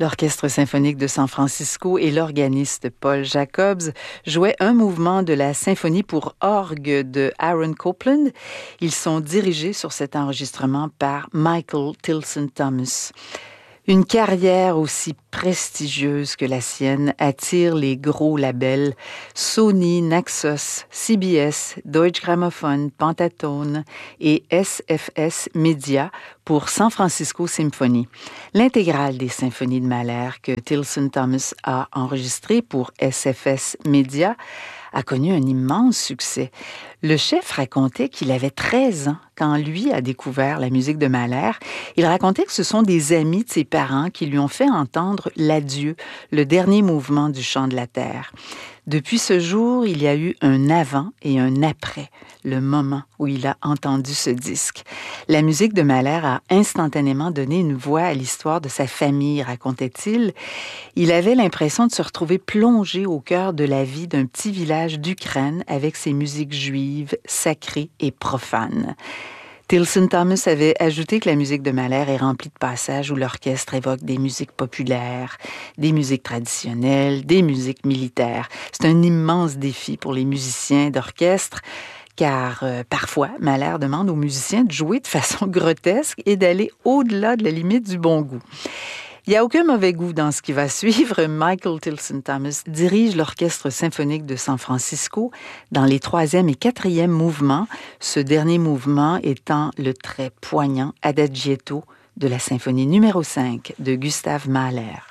L'Orchestre symphonique de San Francisco et l'organiste Paul Jacobs jouaient un mouvement de la symphonie pour orgue de Aaron Copland. Ils sont dirigés sur cet enregistrement par Michael Tilson Thomas. Une carrière aussi prestigieuse que la sienne attire les gros labels Sony, Naxos, CBS, Deutsche Grammophon, Pentaton et SFS Media pour San Francisco Symphony. L'intégrale des symphonies de Mahler que Tilson Thomas a enregistrée pour SFS Media a connu un immense succès. Le chef racontait qu'il avait 13 ans quand lui a découvert la musique de Mahler. Il racontait que ce sont des amis de ses parents qui lui ont fait entendre l'adieu, le dernier mouvement du Chant de la Terre. Depuis ce jour, il y a eu un avant et un après, le moment où il a entendu ce disque. La musique de Mahler a instantanément donné une voix à l'histoire de sa famille, racontait-il. Il avait l'impression de se retrouver plongé au cœur de la vie d'un petit village d'Ukraine avec ses musiques juives, sacrées et profanes. Tilson Thomas avait ajouté que la musique de Mahler est remplie de passages où l'orchestre évoque des musiques populaires, des musiques traditionnelles, des musiques militaires. C'est un immense défi pour les musiciens d'orchestre, car parfois, Mahler demande aux musiciens de jouer de façon grotesque et d'aller au-delà de la limite du bon goût. Il n'y a aucun mauvais goût dans ce qui va suivre. Michael Tilson Thomas dirige l'Orchestre symphonique de San Francisco dans les 3e et 4e mouvements, ce dernier mouvement étant le très poignant Adagietto de la symphonie numéro 5 de Gustav Mahler.